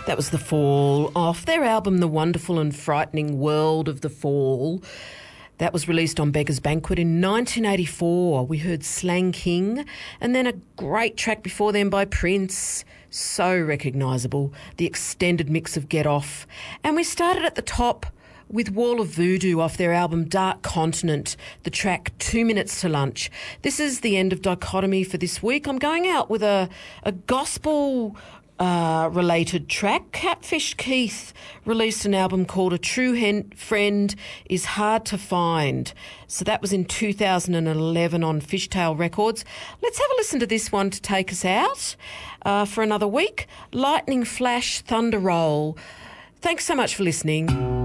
That was The Fall off their album The Wonderful and Frightening World of the Fall. That was released on Beggars Banquet in 1984. We heard Slang King and then a great track before them by Prince. So recognisable, the extended mix of Get Off. And we started at the top with Wall of Voodoo off their album Dark Continent, the track 2 Minutes to Lunch. This is the end of Dichotomy for this week. I'm going out with a gospel related track. Catfish Keith released an album called A True Friend is Hard to Find. So that was in 2011 on Fishtail Records. Let's have a listen to this one to take us out for another week. Lightning Flash Thunder Roll. Thanks so much for listening.